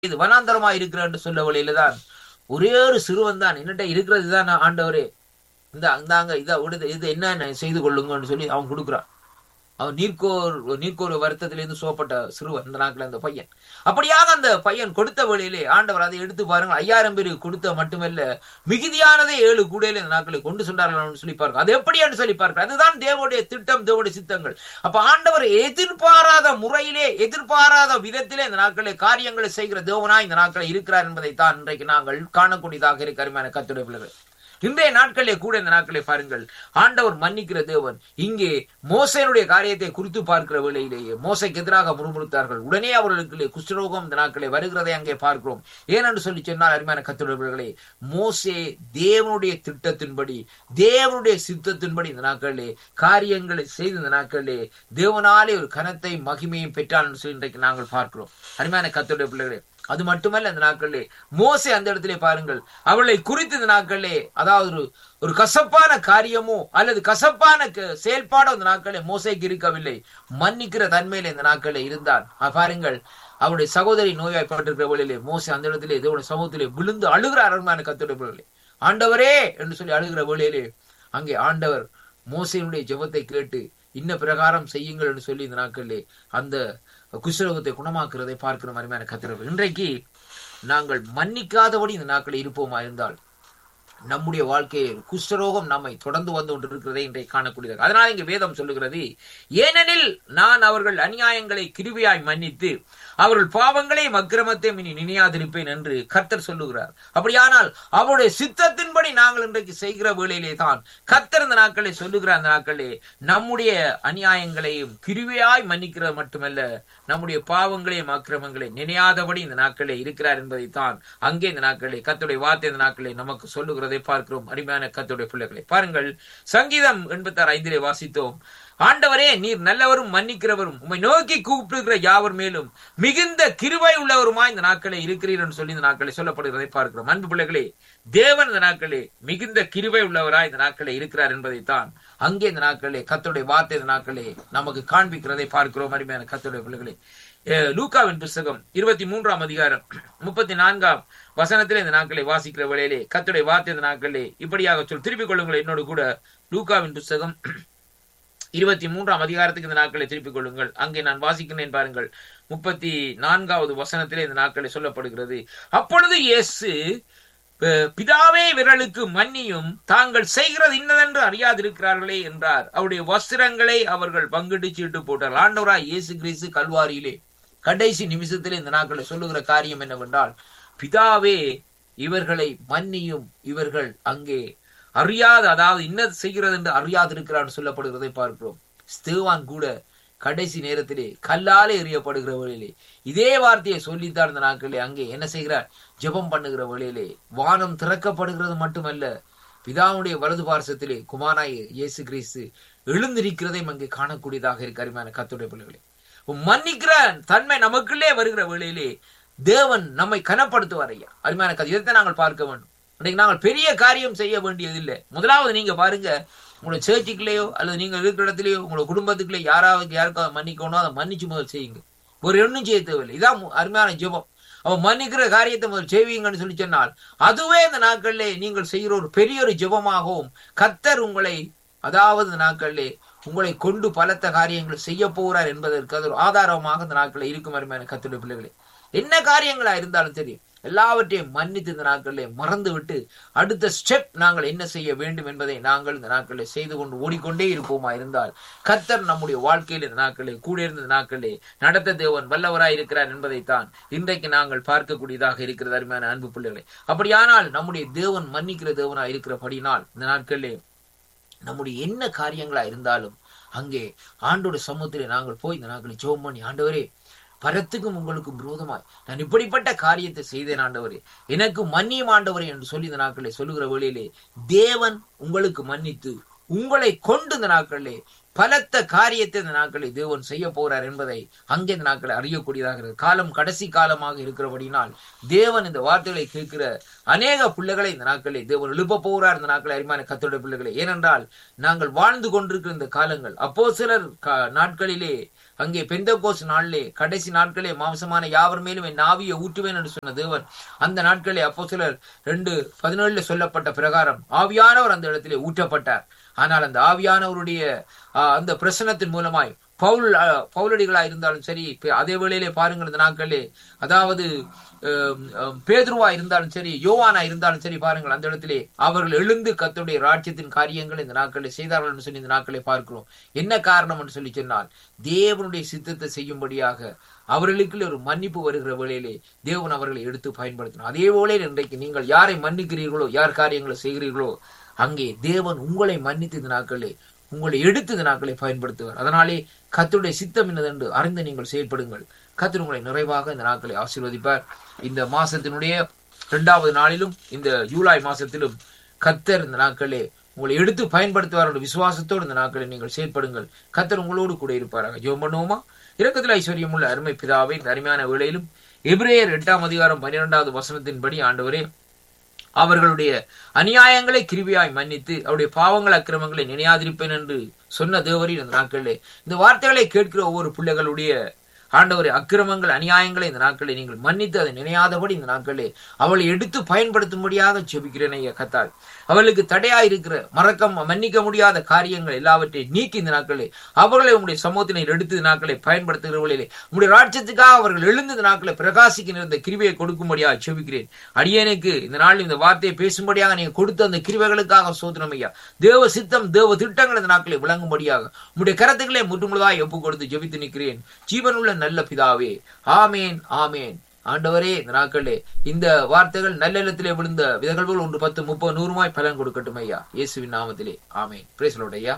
இது வனாந்தரமா இருக்கிற என்று சொல்ல வழியில தான் ஒரே ஒரு சிறுவன் தான் என்னட்ட இருக்கிறது தான் ஆண்டவரே, இந்த அந்தாங்க இதை விடுது, இது என்ன செய்து கொள்ளுங்கன்னு சொல்லி அவன் கொடுக்குறான். அவன் நீர்க்கோர் வருத்தத்திலிருந்து சோப்பட்ட சிறுவன் இந்த நாட்கள் அந்த பையன். அப்படியாக அந்த பையன் கொடுத்த வழியிலே ஆண்டவர் அதை எடுத்து பாருங்க, 5000 பேருக்கு கொடுத்த மட்டுமல்ல, மிகுதியானதை 7 கூடையில இந்த நாட்களை கொண்டு சென்றார்கள் சொல்லி பார்க்க. அது எப்படி என்று சொல்லி பார்க்க, அதுதான் தேவனுடைய திட்டம், தேவனுடைய சித்தங்கள். அப்ப ஆண்டவர் எதிர்பாராத முறையிலே, எதிர்பாராத விதத்திலே இந்த நாட்களை காரியங்களை செய்கிற தேவனாய் இந்த நாட்களை இருக்கிறார் என்பதைத்தான் இன்றைக்கு நாங்கள் காணக்கூடியதாக இருக்க அருமையான கர்த்தருடைய பிள்ளைகளே. இன்றைய நாட்களே கூட இந்த நாட்களை பாருங்கள், ஆண்டவர் மன்னிக்கிற தேவன். இங்கே மோசேனுடைய காரியத்தை குறித்து பார்க்கிற வேளையிலேயே மோசைக்கு எதிராக முறுமுறுத்தார்கள். உடனே அவர்களுக்கு குஷ்டரோகம் இந்த நாட்களை வருகிறதை அங்கே பார்க்கிறோம். ஏனென்று சொல்லி சொன்னால் அருமையான கர்த்தருடைய மோசே தேவனுடைய திட்டத்தின்படி, தேவனுடைய சித்தத்தின்படி இந்த நாட்களிலே காரியங்களை செய்து இந்த நாட்களிலே தேவனாலே ஒரு கனத்தை மகிமையும் பெற்றால் என்று சொல்லி இன்றைக்கு நாங்கள் பார்க்கிறோம் அருமையான கர்த்தருடைய பிள்ளைகளே. அது மட்டுமல்ல, இந்த நாட்களிலே மோசே அந்த இடத்திலே பாருங்கள், அவளை குறித்து இந்த நாட்களிலே அதாவது ஒரு கசப்பான காரியமோ அல்லது கசப்பான செயல்பாடோ இந்த நாட்களிலே மோசைக்கு இருக்கவில்லை. மன்னிக்கிற தன்மையில இந்த நாட்களிலே இருந்தான். பாருங்கள், அவருடைய சகோதரி நோய்வாய்ப்பட்டிருக்கிற வழியிலே மோசே அந்த இடத்திலே தேவனுடைய சமூகத்திலே விழுந்து அழுகிற அருமையான கர்த்தருடைய ஆண்டவரே என்று சொல்லி அழுகிற வேளையிலே அங்கே ஆண்டவர் மோசையினுடைய ஜெபத்தை கேட்டு இன்ன பிரகாரம் செய்யுங்கள் என்று சொல்லி இந்த நாட்களிலே அந்த குஷ்டரோகத்தை குணமாக்குறதை பார்க்கிற அருமையான கர்த்தர். இன்றைக்கு நாங்கள் மன்னிக்காதபடி இந்த நாட்களில் இருப்போமா இருந்தால் நம்முடைய வாழ்க்கையில் குஷ்டரோகம் நம்மை தொடர்ந்து வந்து கொண்டிருக்கிறதை இன்றைக்கு காணக்கூடியது. அதனால இங்க வேதம் சொல்லுகிறது, ஏனெனில் நான் அவர்கள் அநியாயங்களை கிருபையாய் மன்னித்து அவர்கள் பாவங்களை அக்கிரமத்தை இனி நினையாதிருப்பேன் என்று கர்த்தர் சொல்லுகிறார். அப்படியானால் அவருடைய சித்தத்தின்படி நாங்கள் இன்றைக்கு செய்கிற வேளையிலே தான் கர்த்தர் இந்த நாட்களை சொல்லுகிற அந்த நாட்களே நம்முடைய அநியாயங்களையும் கிருபையாய் மன்னிக்கிறது மட்டுமல்ல, நம்முடைய பாவங்களையும் அக்கிரமங்களையும் நினையாதபடி இந்த நாட்களே இருக்கிறார் என்பதைத்தான் அங்கே இந்த நாட்களே கர்த்தருடைய வார்த்தை இந்த நாட்களே நமக்கு சொல்லுகிறது பார்க்கிறோம். அருமையான கர்த்தருடைய பிள்ளைகளை பாருங்கள், சங்கீதம் 86:5 வாசித்தோம், ஆண்டவரே நீர் நல்லவரும் மன்னிக்கிறவரும் உம்மை நோக்கி கூப்பிடுகிற யாவர் மேலும் மிகுந்த கிருபை உள்ளவருமாய் இந்த நாட்களை இருக்கிறீர் என்று சொல்லி இந்த நாட்களை சொல்லப்படுகிறதை பார்க்கிறோம். அன்பு பிள்ளைகளே, தேவன் இந்த நாட்களே மிகுந்த கிருபை உள்ளவராய் இந்த நாட்களை இருக்கிறார் என்பதைத்தான் அங்கே இந்த நாட்களே கர்த்தருடைய வார்த்தை இந்த நாட்களே நமக்கு காண்பிக்கிறதை பார்க்கிறோம். அருமையான கர்த்தருடைய பிள்ளைகளே, லூக்காவின் புத்தகம் 23ஆம் அதிகாரம் 34ஆம் வசனத்திலே இந்த நாட்களை வாசிக்கிற வேளையிலே கர்த்தருடைய வார்த்தை இந்த நாட்களே இப்படியாக திருப்பிக் கொள்ளுங்கள் என்னோடு கூட. லூக்காவின் புத்தகம் 23ஆம் அதிகாரத்துக்கு இந்த நாட்களை திருப்பிக் கொள்ளுங்கள். அங்கே நான் வாசிக்கிறேன் பாருங்கள், 34வது வசனத்திலே இந்த நாட்களை சொல்லப்படுகிறது, அப்பொழுது இயேசு பிதாவே விரலுக்கு மன்னியும், தாங்கள் செய்கிறது இன்னதென்று அறியாதிருக்கிறார்களே என்றார். அவருடைய வஸ்திரங்களை அவர்கள் பங்கிட்டு சீட்டு போட்டார். ஆண்டவராய் இயேசு கிறிஸ்து கல்வாரியிலே கடைசி நிமிஷத்திலே இந்த நாட்களை சொல்லுகிற காரியம் என்னவென்றால், பிதாவே இவர்களை மன்னியும், இவர்கள் அங்கே அறியாத, அதாவது இன்னது செய்கிறது என்று அறியாதிருக்கிறார் சொல்லப்படுகிறதை பார்க்கிறோம். ஸ்தேவான் கூட கடைசி நேரத்திலே கல்லாலே எறியப்படுகிற வழியிலே இதே வார்த்தையை சொல்லித்தான் இந்த நாட்களே அங்கே என்ன செய்கிறார், ஜெபம் பண்ணுகிற வழியிலே வானம் திறக்கப்படுகிறது மட்டுமல்ல, பிதாவுடைய வலது பார்சத்திலே குமாரனாய் இயேசு கிறிஸ்து எழுந்திருக்கிறதையும் அங்கே காணக்கூடியதாக இருக்க அருமையான கர்த்தருடைய பிள்ளைகளே. மன்னிக்கிற தன்மை நமக்குள்ளே வருகிற வேளையிலே தேவன் நம்மை கனப்படுத்துவார். ஐயா அருமையான கதை, இதைத்தான் நாங்கள் பார்க்க வேண்டும். இன்னைக்கு நாங்கள் பெரிய காரியம் செய்ய வேண்டியதில்லை. முதலாவது நீங்க பாருங்க, உங்களுடைய சேர்ச்சிக்குள்ளேயோ அல்லது நீங்க இருக்கிற இடத்துலயோ உங்களோட குடும்பத்துக்குள்ளே யாருக்காவது மன்னிக்கணும், அதை மன்னிச்சு முதல் செய்யுங்க. ஒரு எண்ணும் செய்ய தேவையில்லை. இதான் அருமையான ஜெபம். அவன் மன்னிக்கிற காரியத்தை முதல் செய்வீங்கன்னு சொல்லி சொன்னால் அதுவே இந்த நாட்களிலே நீங்கள் செய்கிற ஒரு பெரிய ஒரு ஜெபமாகவும் கர்த்தர் உங்களை, அதாவது இந்த நாட்களிலே உங்களை கொண்டு பலத்த காரியங்கள் செய்ய போகிறார் என்பதற்கு அது ஒரு ஆதாரமாக இந்த நாட்களில் இருக்கும். அருமையான கர்த்தருடைய பிள்ளைகளே, என்ன காரியங்களா இருந்தாலும் சரி எல்லாவற்றையும் மன்னித்து இந்த நாட்களிலே மறந்து விட்டு அடுத்த ஸ்டெப் நாங்கள் என்ன செய்ய வேண்டும் என்பதை நாங்கள் இந்த நாட்களில் செய்து கொண்டு ஓடிக்கொண்டே இருப்போமா இருந்தால் கர்த்தர் நம்முடைய வாழ்க்கையில் இந்த நாட்களில் கூட இருந்த நாட்களிலே நடத்த தேவன் வல்லவராய் இருக்கிறார் என்பதைத்தான் இன்றைக்கு நாங்கள் பார்க்கக்கூடியதாக இருக்கிறது. அருமையான அன்பு பிள்ளைகளே, அப்படியானால் நம்முடைய தேவன் மன்னிக்கிற தேவனாய் இருக்கிறபடினால் இந்த நாட்களிலே நம்முடைய என்ன காரியங்களா இருந்தாலும் அங்கே ஆண்டோட சமூகத்திலே நாங்கள் போய் இந்த நாட்களில் ஜெபம் பண்ணி, ஆண்டவரே பரத்துக்கும் உங்களுக்கும் விரோதமாய் நான் இப்படிப்பட்ட காரியத்தை செய்தேன் ஆண்டவரே, எனக்கு மன்னியும் ஆண்டவரே என்று சொல்லி இந்த நாட்களிலே சொல்லுகிற வேளையிலே தேவன் உங்களுக்கு மன்னித்து உங்களை கொண்டு இந்த நாட்களிலே பலத்த காரியத்தை இந்த நாட்களில் தேவன் செய்ய போறார் என்பதை அங்கே இந்த நாட்களை அறியக்கூடியதாக காலம் கடைசி காலமாக இருக்கிறபடினால் தேவன் இந்த வார்த்தைகளை கேட்கிற அநேக பிள்ளைகளை இந்த நாட்களில் தேவன் எழுப்ப போகிறார். இந்த நாட்களை அருமையான கர்த்தருடைய பிள்ளைகளை, ஏனென்றால் நாங்கள் வாழ்ந்து கொண்டிருக்கிற இந்த காலங்கள் அப்போஸ்தலர் நாட்களிலே, அங்கே பெந்தெகோஸ்து நாளிலே, கடைசி நாட்களே மாம்சமான யாவர் மேலும் என் ஆவியை ஊற்றுவேன் என்று சொன்ன தேவன் அந்த நாட்களே அப்போஸ்தலர் 2:17 சொல்லப்பட்ட பிரகாரம் ஆவியானவர் அந்த இடத்திலே ஊற்றப்பட்டார். ஆனால் அந்த ஆவியானவருடைய அந்த பிரசனத்தின் மூலமாய் பவுலடிகளா இருந்தாலும் சரி, அதே வேளையிலே பாருங்கள் இந்த நாட்களே, அதாவது பேதுருவா இருந்தாலும் சரி, யோவானா இருந்தாலும் சரி, பாருங்கள் அந்த இடத்திலே அவர்கள் எழுந்து கர்த்தருடைய ராஜ்யத்தின் காரியங்களை இந்த நாட்களை செய்தார்கள் என்று சொல்லி இந்த நாட்களை பார்க்கிறோம். என்ன காரணம் என்று சொல்லி சொன்னால், தேவனுடைய சித்தத்தை செய்யும்படியாக அவர்களுக்குள்ள ஒரு மன்னிப்பு வருகிற வேளையிலே தேவன் அவர்களை எடுத்து பயன்படுத்தணும். அதே போல இன்றைக்கு நீங்கள் யாரை மன்னிக்கிறீர்களோ, யார் காரியங்களை செய்கிறீர்களோ, அங்கே தேவன் உங்களை மன்னித்து இந்த நாட்களே உங்களை எடுத்து இந்த நாட்களை பயன்படுத்துவார். அதனாலே கர்த்தருடைய சித்தம் என்னதென்று அறிந்து நீங்கள் செயல்படுங்கள். கர்த்தர் உங்களை நிறைவாக இந்த நாட்களை ஆசீர்வதிப்பார். இந்த மாசத்தினுடைய 2வது நாளிலும் இந்த ஜூலை மாசத்திலும் கர்த்தர் இந்த நாட்களே உங்களை எடுத்து பயன்படுத்துவார். விசுவாசத்தோடு இந்த நாட்களை நீங்கள் செயல்படுங்கள். கர்த்தர் உங்களோடு கூட இருப்பாராக. ஜெபம் பண்ணுவோமா? இரக்கத்தில் ஐஸ்வர்யம் உள்ள அருமை பிதாவே, இந்த அருமையான வேளையிலும் எபிரேயர் 8:12 வசனத்தின்படி ஆண்டவரே, அவர்களுடைய அநியாயங்களை கிருபையாய் மன்னித்து அவருடைய பாவங்கள் அக்கிரமங்களை நினையாதிருப்பேன் என்று சொன்ன தேவரின் இந்த நாட்களிலே இந்த வார்த்தைகளை கேட்கிற ஒவ்வொரு பிள்ளைகளுடைய ஆண்டவரே அக்கிரமங்கள் அநியாயங்களை இந்த நாட்களை நீங்கள் மன்னித்து அதை நினையாதபடி இந்த நாட்களே அவளை எடுத்து பயன்படுத்தும்படியாக ஜெபிக்கிறேன் ஐயா. கர்த்தாவே, அவளுக்கு தடையா இருக்கிற மன்னிக்க முடியாத காரியங்கள் எல்லாவற்றையும் நீக்கி இந்த நாட்களே அவர்களை உங்களுடைய சமூகத்தினை எடுத்து இந்த நாட்களை பயன்படுத்துகிறவர்களிலே உங்களுடைய ராஜ்யத்துக்காக அவர்கள் எழுந்து இந்த நாட்களை பிரகாசிக்கிற இந்த கிருபையை கொடுக்கும்படியாக ஜெபிக்கிறேன். அடியேனுக்கு இந்த நாள் இந்த வார்த்தையை பேசும்படியாக நீங்க கொடுத்த அந்த கிருபைகளுக்காக சோதனம் ஐயா. தேவ சித்தம் தேவ திட்டங்கள் இந்த நாட்களை விளங்கும்படியாக உங்களுடைய கரத்துக்களை முற்றுமுழுதாய் ஒப்பு கொடுத்து ஜெபித்து நிற்கிறேன். ஜீவனுள்ள நல்ல பிதாவே, ஆமேன் ஆமேன். ஆண்டவரே, இந்த நாட்களே இந்த வார்த்தைகள் நல்ல இடத்திலே விழுந்த விதகள்கள் 1, 10, 30, 100 பலன் கொடுக்கட்டும் ஐயா, இயேசுவின் நாமத்திலே ஆமேன். பிரைஸ் தி லார்ட் ஐயா.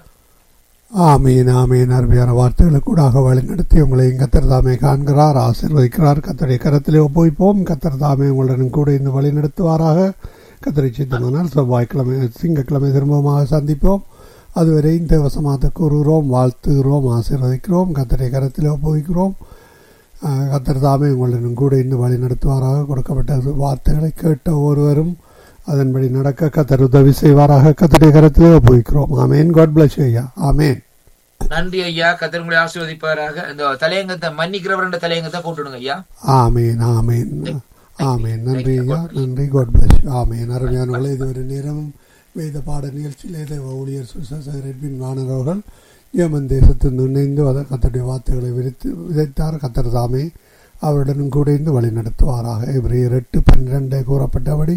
ஆமீன் ஆமீன். அருமையான வார்த்தைகளுக்கு கூடாக வழி நடத்தி உங்களை கர்த்தர் தாமே காண்கிறார், ஆசீர்வதிக்கிறார். கர்த்தருடைய கரத்திலே ஒப்புவிப்போம். கர்த்தர் தாமே உங்களுடன் கூட இந்த வழி நடத்துவாராக. கர்த்தரை சித்தமானால் செவ்வாய்க்கிழமை திங்கட்கிழமை திரும்பமாக சந்திப்போம். அதுவரை இந்த வசமாக கூறுகிறோம், வாழ்த்துகிறோம், ஆசீர்வதிக்கிறோம். கர்த்தருடைய கரத்திலே ஒப்புவிக்கிறோம். கர்த்தர் தாமே உங்களுடன் கூட இன்னும் வழி நடத்துவாராக. கொடுக்கப்பட்ட வார்த்தைகளை கேட்ட ஒருவரும் அதன்படி நடக்க கர்த்தர் உதவி செய்வாராக. கர்த்தருடைய கரத்திலே ஒப்புவிக்கிறோம். ஆமேன். காட் பிளஸ் யூ ஐயா. ஆமேன். நன்றி ஐயா. கர்த்தர் உங்களை ஆசீர்வதிப்பாராக. இந்த தலையங்கத்தை மன்னிக்கிறவர் என்ற தலையங்கத்தை போட்டுடுங்க ஐயா. ஆமேன் ஆமேன் ஆமேன். நன்றி ஐயா, நன்றி. God bless you. ஆமேன். அருமையானவர்களே, இதுவரை நேரமும் வேத பாட நிகழ்ச்சியிலே தேவ ஊழியர் சுசேஷர் எட்வின் வாணர் யேமன் தேசத்தில் இணைந்து கர்த்தருடைய வார்த்தைகளை விதைத்தார். கர்த்தர் தாமே அவருடனும் கூட இருந்து வழி நடத்துவாராக. எபிரேயர் 8:12 கூறப்பட்டபடி,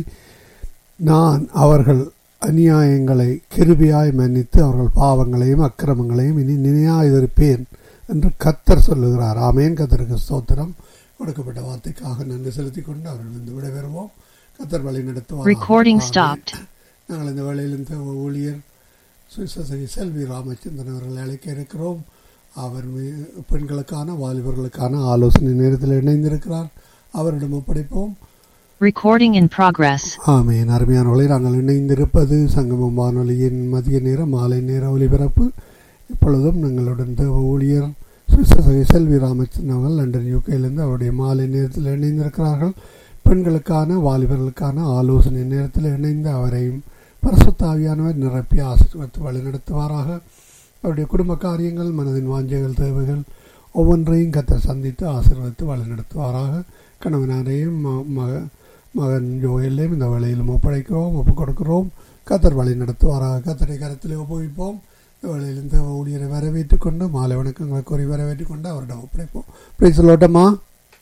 நான் அவர்கள் அநியாயங்களை கிருபையாய் மன்னித்து அவர்கள் பாவங்களையும் அக்கிரமங்களையும் இனி நினையாதிருப்பேன் என்று கர்த்தர் சொல்லுகிறார். ஆமேன். கர்த்தருக்கு ஸ்தோத்திரம். கொடுக்கப்பட்ட வார்த்தைக்காக நன்றி செலுத்திக் கொண்டு அவர்கள் விடைபெறுவோம். கர்த்தர் வழி நடத்துவார். நாங்கள் இந்த வேளையில் ஊழியர் சுவிசேஷகி செல்வி ராமச்சந்திரன் அவர்களை அழைக்க இருக்கிறோம். அவர் பெண்களுக்கான வாலிபர்களுக்கான ஆலோசனை நேரத்தில் இணைந்திருக்கிறார். அவரிடம் ஒப்படைப்போம். ஆமேன். அருமையானவர்களை, நாங்கள் இணைந்திருப்பது சங்கமம் வானொலியின் மதிய நேர மாலை நேர ஒலிபரப்பு. இப்பொழுதும் எங்களுடன் தேவ ஊழியர் சுவிசேஷகி செல்வி ராமச்சந்திரன் அவர்கள் லண்டன் யூகேயிலிருந்து அவருடைய மாலை நேரத்தில் இணைந்திருக்கிறார்கள். பெண்களுக்கான வாலிபர்களுக்கான ஆலோசனை நேரத்தில் இணைந்து அவரையும் பரிசுத்த ஆவியானவர் நிரப்பி ஆசீர்வதித்து வழிநடத்துவாராக. அவருடைய குடும்ப காரியங்கள், மனதின் வாஞ்சைகள், தேவைகள் ஒவ்வொன்றையும் கர்த்தர் சந்தித்து ஆசீர்வதித்து வழிநடத்துவாராக. கணவனாரையும் மகன் ஜோயலையும் இந்த வேளையிலும் ஒப்புக் கொடுக்கிறோம். கர்த்தர் வழி நடத்துவாராக. கர்த்தரை கரத்திலே ஒப்புவிப்போம். இந்த வேளையில் இந்த ஊழியரை வரவேற்றுக் கொண்டு மாலை வணக்கங்களை கூறி வரவேற்றுக் கொண்டு அவரிடம் ஒப்படைப்போம். பிரைஸ் தி லார்ட் அம்மா.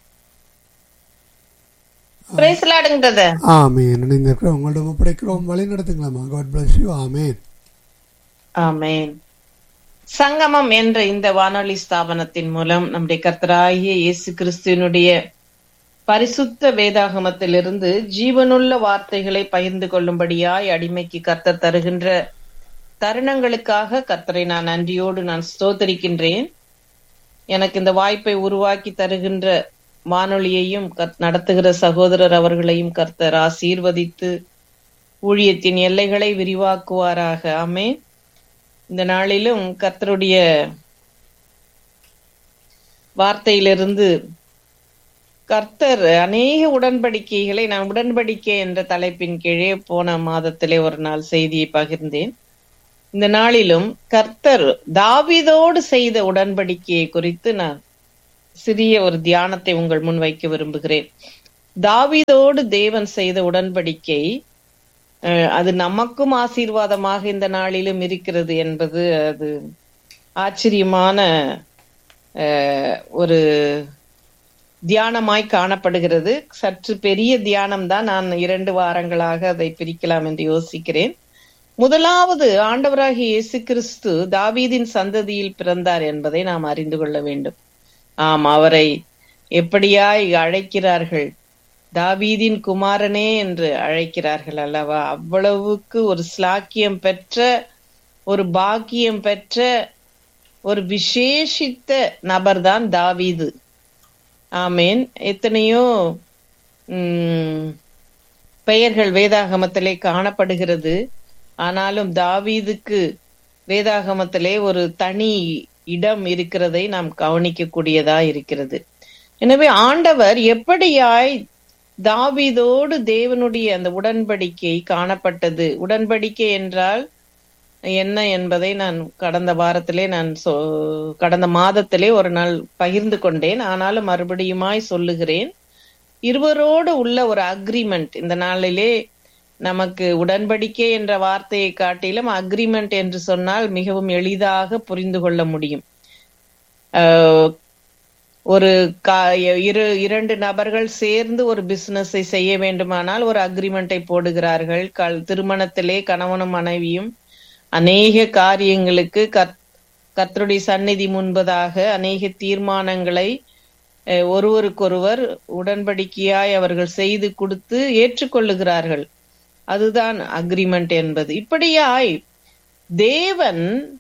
உங்களிடம் ஒப்படைக்கிறோம். வழி நடத்துங்களாமா. God bless you. ஆமேன் ஆமேன். சங்கமம் என்ற இந்த வானொலி ஸ்தாபனத்தின் மூலம் நம்முடைய கர்த்தராகிய இயேசு கிறிஸ்துவினுடைய பரிசுத்த வேதாகமத்திலிருந்து ஜீவனுள்ள வார்த்தைகளை பகிர்ந்து கொள்ளும்படியாய் அடிமைக்கு கர்த்தர் தருகின்ற தருணங்களுக்காக கர்த்தரை நான் நன்றியோடு ஸ்தோத்தரிக்கின்றேன். எனக்கு இந்த வாய்ப்பை உருவாக்கி தருகின்ற வானொலியையும் நடத்துகிற சகோதரர் அவர்களையும் கர்த்தர் ஆசீர்வதித்து ஊழியத்தின் எல்லைகளை விரிவாக்குவாராக. ஆமென். இந்த நாளிலும் கர்த்தருடைய வார்த்தையிலிருந்து கர்த்தர் அநேக உடன்படிக்கைகளை, நான் உடன்படிக்கை என்ற தலைப்பின் கீழே போன மாதத்திலே ஒரு நாள் செய்தியை பகிர்ந்தேன். இந்த நாளிலும் கர்த்தர் தாவீதோடு செய்த உடன்படிக்கையை குறித்து நான் சிறிய ஒரு தியானத்தை உங்கள் முன் வைக்க விரும்புகிறேன். தாவீதோடு தேவன் செய்த உடன்படிக்கை அது நமக்கும் ஆசீர்வாதமாக இந்த நாளிலும் இருக்கிறது என்பது அது ஆச்சரியமான ஒரு தியானமாய் காணப்படுகிறது. சற்று பெரிய தியானம்தான். நான் 2 வாரங்களாக அதை பிரிக்கலாம் என்று யோசிக்கிறேன். முதலாவது, ஆண்டவராகிய இயேசு கிறிஸ்து தாவீதின் சந்ததியில் பிறந்தார் என்பதை நாம் அறிந்து கொள்ள வேண்டும். அவரை எப்படியாய் அழைக்கிறார்கள்? தாவீதின் குமாரனே என்று அழைக்கிறார்கள் அல்லவா? அவ்வளவுக்கு ஒரு ஸ்லாக்கியம் பெற்ற, ஒரு பாக்கியம் பெற்ற, ஒரு விசேஷித்த நபர்தான் தாவீது. ஆமேன். எத்தனையோ பெயர்கள் வேதாகமத்திலே காணப்படுகிறது. ஆனாலும் தாவீதுக்கு வேதாகமத்திலே ஒரு தனி இடம் இருக்கிறதை நாம் கவனிக்க கூடியதா இருக்கிறது. எனவே ஆண்டவர் எப்படியாய் தாவீதோடு தேவனுடைய அந்த உடன்படிக்கை காணப்பட்டது? உடன்படிக்கை என்றால் என்ன என்பதை நான் கடந்த மாதத்திலே ஒரு நாள் பகிர்ந்து கொண்டேன். ஆனாலும் மறுபடியுமாய் சொல்லுகிறேன். இருவரோடு உள்ள ஒரு அக்ரிமெண்ட். இந்த நாளிலே நமக்கு உடன்படிக்கை என்ற வார்த்தையை காட்டிலும் அக்ரிமெண்ட் என்று சொன்னால் மிகவும் எளிதாக புரிந்து கொள்ள முடியும். ஒரு 2 நபர்கள் சேர்ந்து ஒரு பிசினஸை செய்ய வேண்டுமானால் ஒரு அக்ரிமெண்டை போடுகிறார்கள். திருமணத்திலே கணவனும் மனைவியும் அநேக காரியங்களுக்கு கர்த்தருடைய சந்நிதி முன்பதாக அநேக தீர்மானங்களை ஒருவருக்கொருவர் உடன்படிக்கையாய் அவர்கள் செய்து கொடுத்து ஏற்றுக்கொள்ளுகிறார்கள். அதுதான் அக்ரிமெண்ட் என்பது. இப்படியாய் தேவன்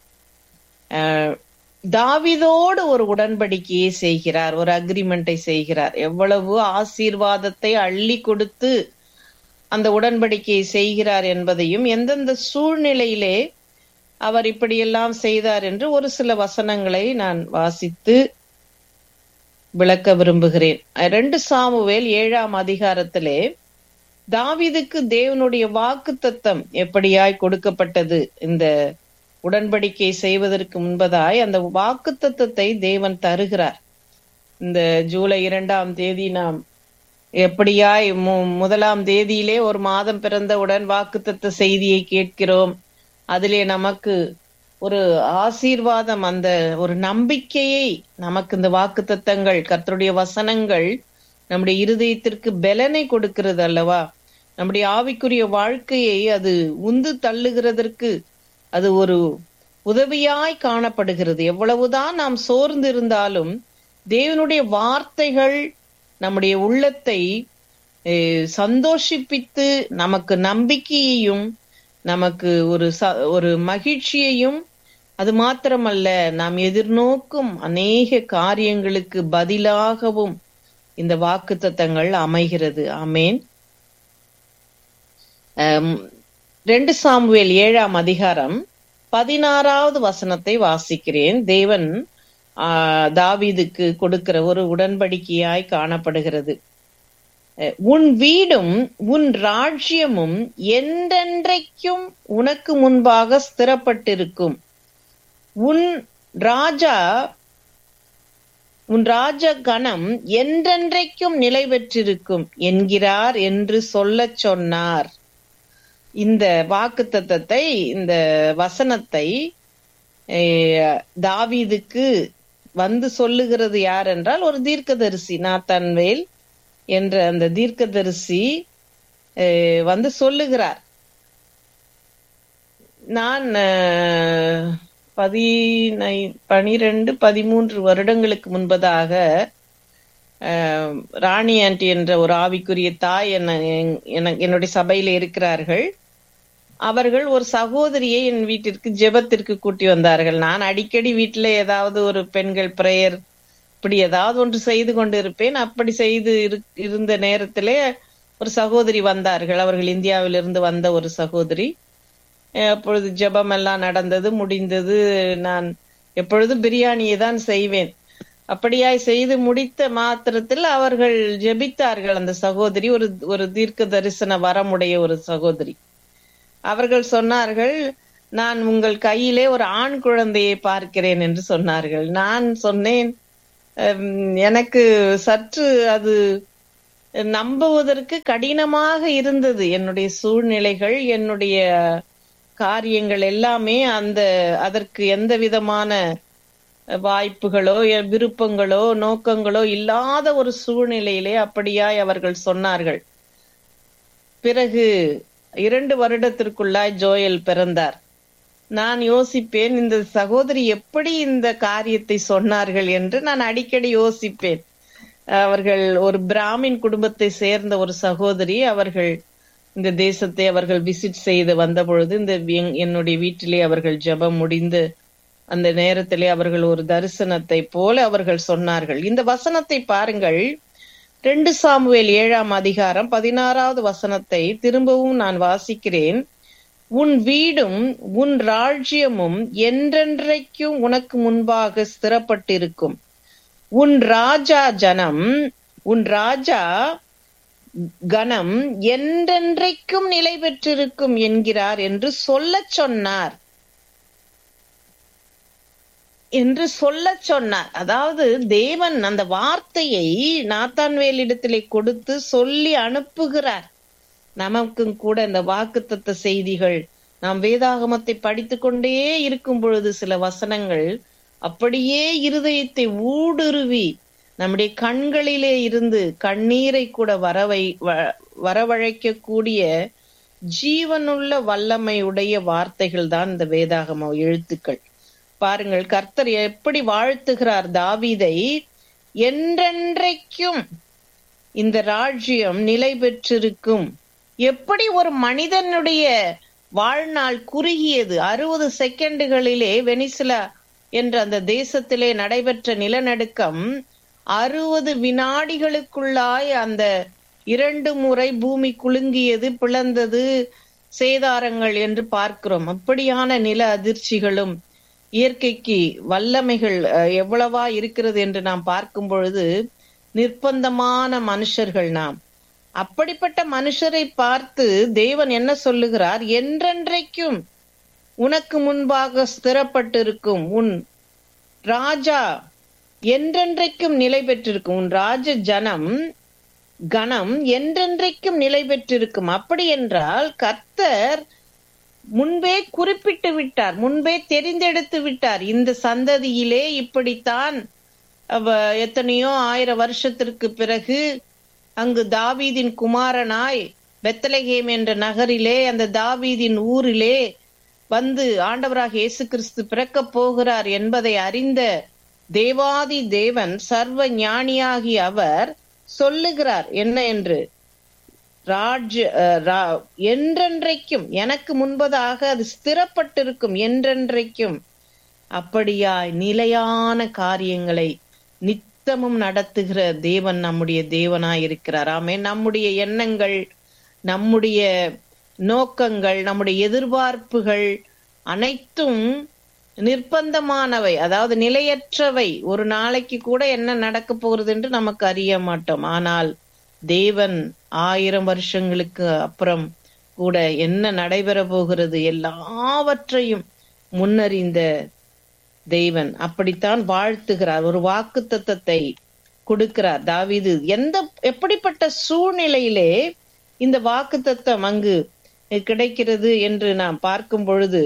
தாவீதோடு ஒரு உடன்படிக்கையை செய்கிறார், ஒரு அக்ரிமெண்டை செய்கிறார். எவ்வளவு ஆசீர்வாதத்தை அள்ளி கொடுத்து அந்த உடன்படிக்கையை செய்கிறார் என்பதையும், எந்தெந்த சூழ்நிலையிலே அவர் இப்படியெல்லாம் செய்தார் என்று ஒரு சில வசனங்களை நான் வாசித்து விளக்க விரும்புகிறேன். 2 சாமுவேல் 7ஆம் அதிகாரத்திலே தாவீதுக்கு தேவனுடைய வாக்குத்தத்தம் எப்படியாய் கொடுக்கப்பட்டது? இந்த உடன்படிக்கை செய்வதற்கு முன்பதாய் அந்த வாக்குத்தத்தத்தை தேவன் தருகிறார். இந்த ஜூலை 2ஆம் தேதி நாம் எப்படியாய் 1ஆம் தேதியிலே ஒரு மாதம் பிறந்தவுடன் வாக்குத்தத்த செய்தியை கேட்கிறோம். அதிலே நமக்கு ஒரு ஆசீர்வாதம், அந்த ஒரு நம்பிக்கையை நமக்கு இந்த வாக்குத்தத்தங்கள், கர்த்தருடைய வசனங்கள் நம்முடைய இருதயத்திற்கு பலனை கொடுக்கிறது அல்லவா? நம்முடைய ஆவிக்குரிய வாழ்க்கையை அது உந்து தள்ளுகிறதற்கு அது ஒரு உதவியாய் காணப்படுகிறது. எவ்வளவுதான் நாம் சோர்ந்து இருந்தாலும் தேவனுடைய வார்த்தைகள் நம்முடைய உள்ளத்தை சந்தோஷிப்பித்து நமக்கு நம்பிக்கையையும் நமக்கு ஒரு மகிழ்ச்சியையும், அது மாத்திரமல்ல நாம் எதிர்நோக்கும் அநேக காரியங்களுக்கு பதிலாகவும் இந்த வாக்குத்தத்தங்கள் அமைகிறது. ஆமேன். 2 சாமுவேல் 7ஆம் அதிகாரம் 16வது வசனத்தை வாசிக்கிறேன். தேவன் தாவீதுக்கு கொடுக்கிற ஒரு உடன்படிக்கையாய் காணப்படுகிறது. உன் வீடும் உன் ராஜ்யமும் என்றென்றைக்கும் உனக்கு முன்பாக ஸ்திரப்பட்டிருக்கும். உன் ராஜ கணம் என்றென்றைக்கும் நிலை பெற்றிருக்கும் என்கிறார் என்று சொல்லச் சொன்னார். இந்த வாக்குத்தத்தத்தை, இந்த வசனத்தை தாவீதுக்கு வந்து சொல்லுகிறது யார் என்றால் ஒரு தீர்க்கதரிசி, நாத்தான்வேல் என்ற அந்த தீர்க்கதரிசி வந்து சொல்லுகிறார். நான் 12-13 வருடங்களுக்கு முன்பதாக ராணி ஆண்டி என்ற ஒரு ஆவிக்குரிய தாய் என்னுடைய சபையில இருக்கிறார்கள். அவர்கள் ஒரு சகோதரியை என் வீட்டிற்கு ஜெபத்திற்கு கூட்டி வந்தார்கள். நான் அடிக்கடி வீட்டுல ஏதாவது ஒரு பெண்கள் பிரேயர் இப்படி ஏதாவது ஒன்று செய்து கொண்டு இருப்பேன். அப்படி செய்து இருந்த நேரத்திலே ஒரு சகோதரி வந்தார்கள். அவர்கள் இந்தியாவிலிருந்து வந்த ஒரு சகோதரி. அப்பொழுது ஜெபம் எல்லாம் நடந்தது, முடிந்தது. நான் எப்பொழுதும் பிரியாணியை தான் செய்வேன். அப்படியாய் செய்து முடித்த மாத்திரத்தில் அவர்கள் ஜெபித்தார்கள். அந்த சகோதரி ஒரு தீர்க்க தரிசன வரமுடைய ஒரு சகோதரி. அவர்கள் சொன்னார்கள், நான் உங்கள் கையிலே ஒரு ஆண் குழந்தையை பார்க்கிறேன் என்று சொன்னார்கள். நான் சொன்னேன், எனக்கு சற்று அது நம்புவதற்கு கடினமாக இருந்தது. என்னுடைய சூழ்நிலைகள், என்னுடைய காரியங்கள் எல்லாமே அதற்கு எந்த விதமான வாய்ப்புகளோ விருப்பங்களோ நோக்கங்களோ இல்லாத ஒரு சூழ்நிலையிலே அப்படியாய் அவர்கள் சொன்னார்கள். பிறகு 2 வருடத்திற்குள்ளாய் ஜோயல் பிறந்தார். நான் யோசிப்பேன், இந்த சகோதரி எப்படி இந்த காரியத்தை சொன்னார்கள் என்று நான் அடிக்கடி யோசிப்பேன். அவர்கள் ஒரு பிராமின் குடும்பத்தை சேர்ந்த ஒரு சகோதரி. அவர்கள் இந்த தேசத்தை அவர்கள் விசிட் செய்து வந்த பொழுது என்னுடைய வீட்டிலே அவர்கள் ஜெபம் முடிந்து அந்த நேரத்திலே அவர்கள் ஒரு தரிசனத்தை போல அவர்கள் சொன்னார்கள். இந்த வசனத்தை பாருங்கள், 2 சாமுவேல் 7ஆம் அதிகாரம் 16வது வசனத்தை திரும்பவும் நான் வாசிக்கிறேன். உன் வீடும் உன் ராஜ்யமும் என்றென்றைக்கும் உனக்கு முன்பாக ஸ்திரப்பட்டிருக்கும். உன் ராஜா கணம் என்றென்றைக்கும் நிலை பெற்றிருக்கும் என்கிறார் என்று சொல்லச் சொன்னார். அதாவது தேவன் அந்த வார்த்தையை நாத்தான்வேலிடத்திலே கொடுத்து சொல்லி அனுப்புகிறார். நமக்கும் கூட இந்த வாக்குத்தத்த செய்திகள், நாம் வேதாகமத்தை படித்து கொண்டே இருக்கும் பொழுது சில வசனங்கள் அப்படியே இருதயத்தை ஊடுருவி நம்முடைய கண்களிலே இருந்து கண்ணீரை கூட வரவழைக்க கூடிய ஜீவனுள்ள வல்லமையுடைய வார்த்தைகள் தான் இந்த வேதாகம எழுத்துக்கள். பாருங்கள், கர்த்தர் எப்படி வாழ்த்துகிறார் தாவீதை. என்றென்றைக்கும் இந்த ராஜ்யம் நிலை பெற்றிருக்கும். எப்படி ஒரு மனிதனுடைய வாழ்நாள் குறுகியது. 60 செகண்டுகளிலே வெனிசுலா என்ற அந்த தேசத்திலே நடைபெற்ற நிலநடுக்கம் 60 வினாடிகளுக்குள்ளாய் அந்த 2 முறை பூமி குலுங்கியது, பிளந்தது, சேதாரங்கள் என்று பார்க்கிறோம். அப்படியான நில அதிர்ச்சிகளும் இயற்கைக்கு வல்லமைகள் எவ்வளவா இருக்கிறது என்று நாம் பார்க்கும் பொழுது நிர்பந்தமான மனுஷர்கள் நாம். அப்படிப்பட்ட மனுஷரை பார்த்து தேவன் என்ன சொல்லுகிறார்? என்றென்றைக்கும் உனக்கு முன்பாக ஸ்திரப்பட்டிருக்கும் உன் ராஜா என்றென்றைக்கும் நிலை பெற்றிருக்கும். உன் ராஜ கணம் என்றென்றைக்கும் நிலை பெற்றிருக்கும். அப்படி என்றால் கர்த்தர் முன்பே குறிப்பிட்டு விட்டார், முன்பே தெரிந்தெடுத்து விட்டார். இந்த சந்ததியிலே இப்படித்தான் எத்தனையோ 1000 வருஷத்திற்கு பிறகு அங்கு தாவீதின் குமாரனாய் பெத்லகேம் என்ற நகரிலே, அந்த தாவீதின் ஊரிலே வந்து ஆண்டவராக இயேசு கிறிஸ்து பிறக்க போகிறார் என்பதை அறிந்த தேவாதி தேவன், சர்வ ஞானியாகி அவர் சொல்லுகிறார் என்ன என்று, என்றென்றைக்கும் எனக்கு முன்பதாக அது ஸ்திரப்பட்டிருக்கும் என்றென்றைக்கும். அப்படியாய் நிலையான காரியங்களை நித்தமும் நடத்துகிற தேவன் நம்முடைய தேவனாய் இருக்கிறார். ஆமே, நம்முடைய எண்ணங்கள், நம்முடைய நோக்கங்கள், நம்முடைய எதிர்பார்ப்புகள் அனைத்தும் நிர்பந்தமானவை, அதாவது நிலையற்றவை. ஒரு நாளைக்கு கூட என்ன நடக்க போகிறது என்று நமக்கு அறிய மாட்டோம். ஆனால் தேவன் 1000 வருஷங்களுக்கு அப்புறம் கூட என்ன நடைபெற போகிறது எல்லாவற்றையும் முன்னறிந்த தேவன். அப்படித்தான் வாழ்த்துகிறார், ஒரு வாக்குத்தத்தத்தை கொடுக்கிறார் தாவீது. எப்படிப்பட்ட சூழ்நிலையிலே இந்த வாக்குத்தத்தம் அங்கு கிடைக்கிறது என்று நாம் பார்க்கும் பொழுது,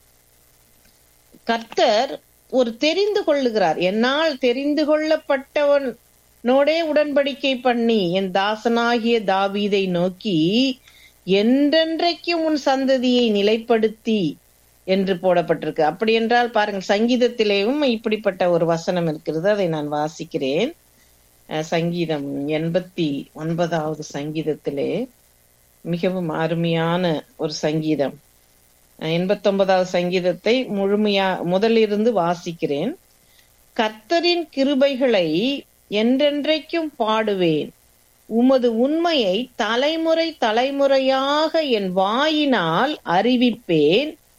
கர்த்தர் ஒரு தெரிந்து கொள்ளுகிறார். என்னால் தெரிந்து கொள்ளப்பட்டவனோடே உடன்படிக்கை பண்ணி என் தாசனாகிய தாவீதை நோக்கி என்றென்றைக்கும் உன் சந்ததியை நிலைப்படுத்தி என்று போடப்பட்டிருக்கு. அப்படி என்றால் பாருங்கள், சங்கீதத்திலேயும் இப்படிப்பட்ட ஒரு வசனம் இருக்கிறது. அதை நான் வாசிக்கிறேன். சங்கீதம் 89வது சங்கீதத்திலே மிகவும் அருமையான ஒரு சங்கீதம். 89வது சங்கீதத்தை முதலிருந்து வாசிக்கிறேன். கர்த்தரின் கிருபைகளை என்றென்றைக்கும் பாடுவேன், உமது உண்மையை தலைமுறை தலைமுறையாக என் வாயினால் அறிவிப்பேன்.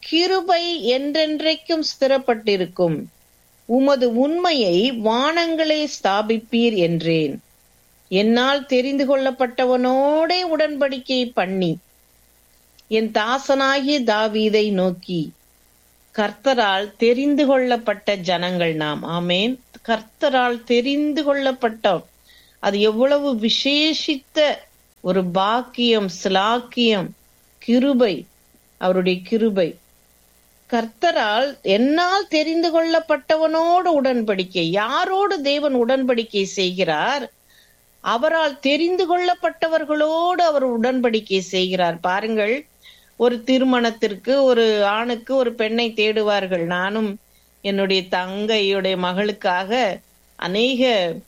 கிருபை என்றென்றைக்கும் ஸ்திரப்பட்டிருக்கும். உமது உண்மையை வானங்களே ஸ்தாபிப்பீர் என்றேன். என்னால் தெரிந்து கொள்ளப்பட்டவனோடே உடன்படிக்கை பண்ணி என் தாசனாகிய தாவீதை நோக்கி, கர்த்தரால் தெரிந்து கொள்ளப்பட்ட ஜனங்கள் நாம். ஆமேன். கர்த்தரால் தெரிந்து கொள்ளப்பட்டோம். அது எவ்வளவு விசேஷித்த ஒரு பாக்கியம், ஸ்லாக்கியம், கிருபை, அவருடைய கிருபை. கர்த்தரால் என்னால் தெரிந்து கொள்ளப்பட்டவனோடு உடன்படிக்கை. யாரோடு தேவன் உடன்படிக்கை செய்கிறார்? அவரால் தெரிந்து கொள்ளப்பட்டவர்களோடு அவர் உடன்படிக்கை செய்கிறார். பாருங்கள், ஒரு திருமணத்திற்கு ஒரு ஆணுக்கு ஒரு பெண்ணை தேடுவார்கள். நானும் என்னுடைய தங்கையுடைய மகளுக்காக அநேக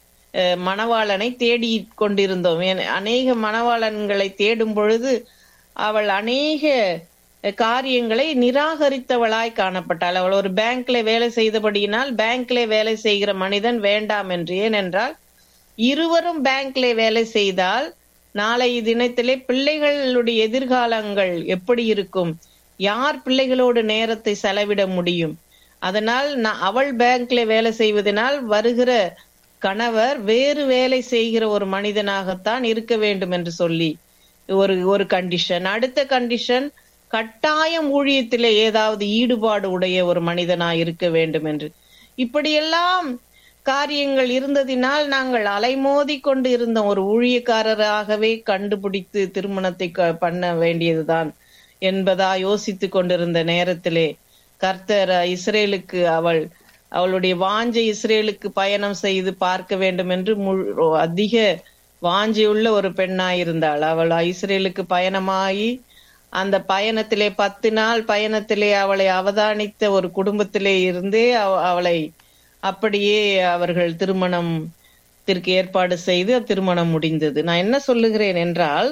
மணவாளனை தேடி கொண்டிருந்தோம். அநேக மணவாளன்களை தேடும் பொழுது அவள் அநேக காரியங்களை நிராகரித்தவளாய் காணப்பட்டாள். அவள் ஒரு பேங்க்ல வேலை செய்தபடியினால் பேங்க்ல வேலை செய்கிற மனிதன் வேண்டாம் என்று. ஏனென்றால் இருவரும் பேங்க்ல வேலை செய்தால் நாளை தினத்திலே பிள்ளைகளுடைய எதிர்காலங்கள் எப்படி இருக்கும்? யார் பிள்ளைகளோடு நேரத்தை செலவிட முடியும்? அதனால் அவள் பேங்க்ல வேலை செய்வதனால் வருகிற கணவர் வேறு வேலை செய்கிற ஒரு மனிதனாகத்தான் இருக்க வேண்டும் என்று சொல்லி ஒரு கண்டிஷன். அடுத்த கண்டிஷன், கட்டாயம் ஊழியத்திலே ஏதாவது ஈடுபாடு உடைய ஒரு மனிதனாய் இருக்க வேண்டும் என்று. இப்படியெல்லாம் காரியங்கள் இருந்ததினால் நாங்கள் அலைமோதி கொண்டு இருந்த ஒரு ஊழியக்காரராகவே கண்டுபிடித்து திருமணத்தை பண்ண வேண்டியதுதான் என்பதா யோசித்து கொண்டிருந்த நேரத்திலே கர்த்தர் இஸ்ரேலுக்கு அவளுடைய வாஞ்சை இஸ்ரேலுக்கு பயணம் செய்து பார்க்க வேண்டும் என்று அதிக வாஞ்சையுள்ள ஒரு பெண்ணாயிருந்தாள். அவள் இஸ்ரேலுக்கு பயணமாகி அந்த பயணத்திலே 10 நாள் பயணத்திலே அவளை அவதானித்த ஒரு குடும்பத்திலே இருந்தே அவளை அப்படியே அவர்கள் திருமணத்திற்கு ஏற்பாடு செய்து திருமணம் முடிந்தது. நான் என்ன சொல்லுகிறேன் என்றால்,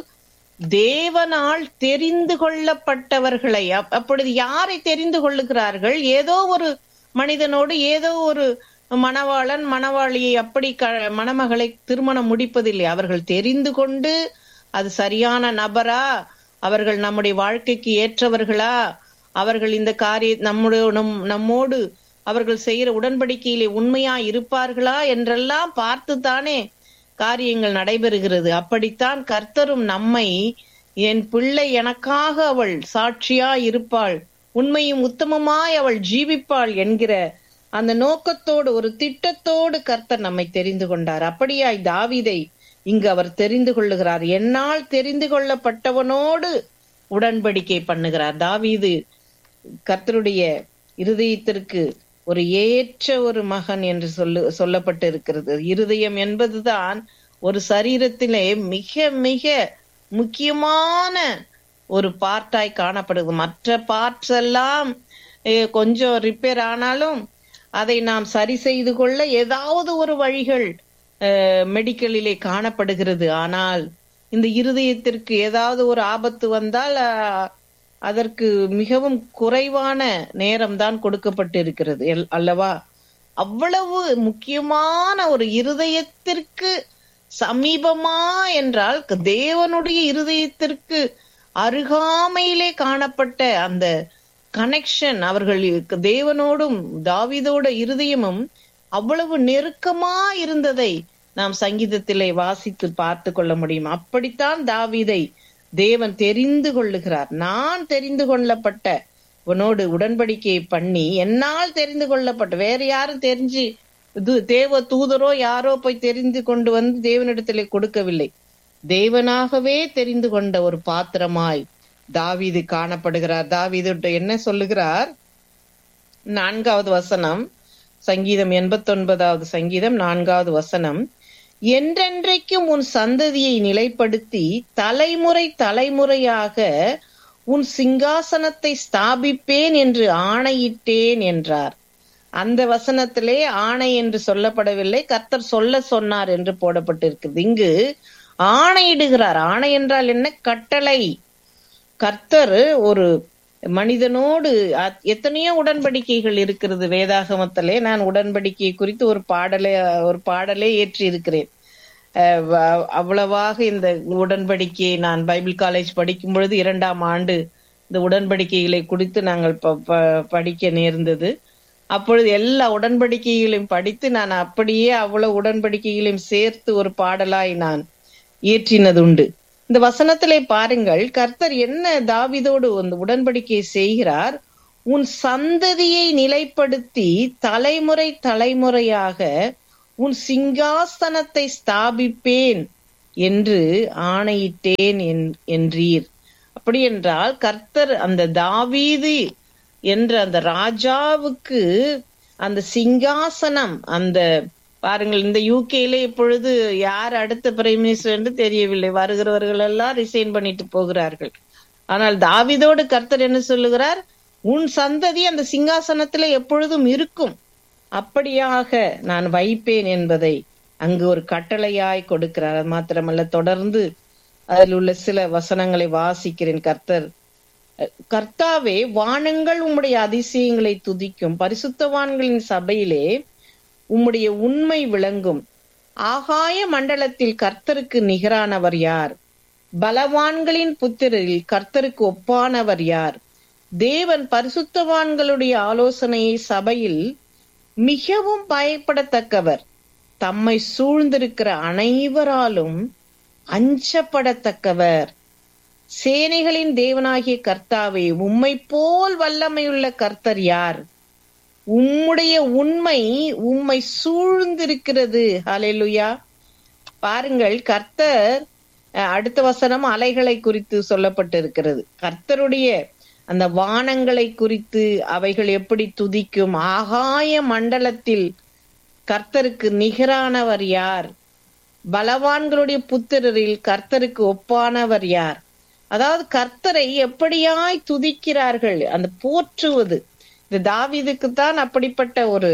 தேவனால் தெரிந்து கொள்ளப்பட்டவர்களை, அப்பொழுது யாரை தெரிந்து கொள்ளுகிறார்கள்? ஏதோ ஒரு மனிதனோடு ஏதோ ஒரு மணவாளன் மணவாளியை அப்படி மணமகளை திருமணம் முடிப்பதில்லை. அவர்கள் தெரிந்து கொண்டு அது சரியான நபரா, அவர்கள் நம்முடைய வாழ்க்கைக்கு ஏற்றவர்களா, அவர்கள் இந்த நம்மோடு அவர்கள் செய்கிற உடன்படிக்கையிலே உண்மையா இருப்பார்களா என்றெல்லாம் பார்த்துத்தானே காரியங்கள் நடைபெறுகிறது. அப்படித்தான் கர்த்தரும் நம்மை, என் பிள்ளை எனக்காக அவள் சாட்சியா இருப்பாள், உண்மையும் உத்தமமாய் அவள் ஜீவிப்பாள் என்கிற அந்த நோக்கத்தோடு ஒரு திட்டத்தோடு கர்த்தர் நம்மை தெரிந்து கொண்டார். அப்படியாய் தாவீதை இங்கு அவர் தெரிந்து கொள்ளுகிறார். என்னால் தெரிந்து கொள்ளப்பட்டவனோடு உடன்படிக்கை பண்ணுகிறார். தாவீது கர்த்தருடைய இருதயத்திற்கு ஒரு ஏற்ற ஒரு மகன் என்று சொல்லப்பட்டு இருக்கிறது. இருதயம் என்பதுதான் ஒரு சரீரத்திலே மிக மிக முக்கியமான ஒரு பார்ட்டாய் காணப்படுது. மற்ற பார்ட்ஸ் எல்லாம் கொஞ்சம் ரிப்பேர் ஆனாலும் அதை நாம் சரி செய்து கொள்ள ஏதாவது ஒரு வழிகள் மெடிக்கலிலே காணப்படுகிறது. ஆனால் இந்த இருதயத்திற்கு ஏதாவது ஒரு ஆபத்து வந்தால் அதற்கு மிகவும் குறைவான நேரம்தான் கொடுக்கப்பட்டு இருக்கிறது அல்லவா? அவ்வளவு முக்கியமான ஒரு இருதயத்திற்கு சமீபமா என்றால் தேவனுடைய இருதயத்திற்கு அருகாமையிலே காணப்பட்ட அந்த கனெக்ஷன், அவர்கள் தேவனோடும் தாவீதோட இருதயமும் அவ்வளவு நெருக்கமா இருந்ததை நாம் சங்கீதத்திலே வாசித்து பார்த்து கொள்ள முடியும். அப்படித்தான் தாவீதை தேவன் தெரிந்து கொள்ளுகிறார். நான் தெரிந்து கொள்ளப்பட்ட உன்னோடு உடன்படிக்கையை பண்ணி, என்னால் தெரிந்து கொள்ளப்பட்ட, வேற யாரும் தெரிஞ்சு தேவ தூதரோ யாரோ போய் தெரிந்து கொண்டு வந்து தேவனிடத்திலே கொடுக்கவில்லை. தேவனாகவே தெரிந்து கொண்ட ஒரு பாத்திரமாய் தாவீது காணப்படுகிறார். தாவீது என்ன சொல்லுகிறார்? 4வது வசனம், சங்கீதம் 89வது சங்கீதம் 4வது வசனம், என்றென்றைக்கும் உன் சந்ததியை நிலைப்படுத்தி தலைமுறை தலைமுறையாக உன் சிங்காசனத்தை ஸ்தாபிப்பேன் என்று ஆணையிட்டேன் என்றார். அந்த வசனத்திலே ஆணை என்று சொல்லப்படவில்லை, கர்த்தர் சொன்னார் என்று போடப்பட்டிருக்கிறது. இங்கு ஆணையிடுகிறார். ஆணை என்றால் என்ன? கட்டளை. கர்த்தர் ஒரு மனிதனோடு எத்தனையோ உடன்படிக்கைகள் இருக்கிறது வேதாகமத்திலே. நான் உடன்படிக்கை குறித்து ஒரு பாடலே ஏற்றி இருக்கிறேன். அவ்வளவாக இந்த உடன்படிக்கையை நான் பைபிள் காலேஜ் படிக்கும் பொழுது 2ஆம் ஆண்டு இந்த உடன்படிக்கைகளை குறித்து நாங்கள் படிக்க நேர்ந்தது. அப்பொழுது எல்லா உடன்படிக்கைகளையும் படித்து நான் அப்படியே அவ்வளவு உடன்படிக்கைகளையும் சேர்த்து ஒரு பாடலாய் நான் இயற்றினது உண்டு. இந்த வசனத்திலே பாருங்கள், கர்த்தர் என்ன தாவீதோடு அந்த உடன்படிக்கை செய்கிறார். உன் சந்ததியை நிலைப்படுத்தி தலைமுறை தலைமுறையாக உன் சிங்காசனத்தை ஸ்தாபிப்பேன் என்று ஆணையிட்டேன் என்றீர். அப்படி என்றால் கர்த்தர் அந்த தாவீது என்ற அந்த ராஜாவுக்கு அந்த சிங்காசனம், அந்த பாருங்கள், இந்த யூகேல இப்பொழுது யார் அடுத்த பிரைம் மினிஸ்டர் என்று தெரியவில்லை. வருகிறவர்கள் எல்லாம் ரிசைன் பண்ணிட்டு போகிறார்கள். ஆனால் தாவீதோடு கர்த்தர் என்ன சொல்லுகிறார்? உன் சந்ததி அந்த சிங்காசனத்துல எப்பொழுதும் இருக்கும், அப்படியாக நான் வைப்பேன் என்பதை அங்கு ஒரு கட்டளையாய் கொடுக்கிறார். அது மாத்திரமல்ல, தொடர்ந்து அதில் உள்ள சில வசனங்களை வாசிக்கிறேன். கர்த்தாவே, வானங்கள் உம்முடைய அதிசயங்களை துதிக்கும், பரிசுத்தவான்களின் சபையிலே உம்முடைய உண்மை விளங்கும். ஆகாய மண்டலத்தில் கர்த்தருக்கு நிகரானவர் யார்? பலவான்களின் புத்திரரில் கர்த்தருக்கு ஒப்பானவர் யார்? தேவன் பரிசுத்தவான்களுடைய ஆலோசனையை சபையில் மிகவும் பயப்படத்தக்கவர். தம்மை சூழ்ந்திருக்கிற அனைவராலும் அஞ்சப்படத்தக்கவர். சேனைகளின் தேவனாகிய கர்த்தாவே, உம்மை போல் வல்லமையுள்ள கர்த்தர் யார்? உம்முடைய உண்மை உம்மை சூழ்ந்திருக்கிறது. ஹல்லேலூயா. பாருங்கள், கர்த்தர், அடுத்த வசனம் அலைகளை குறித்து சொல்லப்பட்டிருக்கிறது. கர்த்தருடைய அந்த வானங்களை குறித்து அவைகள் எப்படி துதிக்கும். ஆகாய மண்டலத்தில் கர்த்தருக்கு நிகரானவர் யார்? பலவான்களுடைய புத்திரரில் கர்த்தருக்கு ஒப்பானவர் யார்? அதாவது கர்த்தரை எப்படியாய் துதிக்கிறார்கள், அந்த போற்றுவது. இந்த தாவீதுக்குத்தான் அப்படிப்பட்ட ஒரு